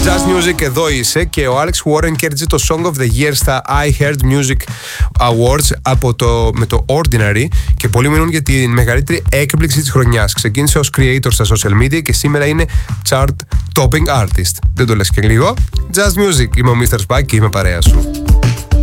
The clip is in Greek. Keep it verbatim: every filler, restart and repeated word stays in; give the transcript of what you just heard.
Just Music, εδώ είσαι, και ο Alex Warren κέρδισε το Song of the Year στα I Heard Music Awards από το, με το Ordinary, και πολλοί μιλούν για τη μεγαλύτερη έκπληξη της χρονιάς. Ξεκίνησε ως creator στα social media και σήμερα είναι chart topping artist. Δεν το λες και λίγο. Just Music, είμαι ο μίστερ Spike και είμαι παρέα σου.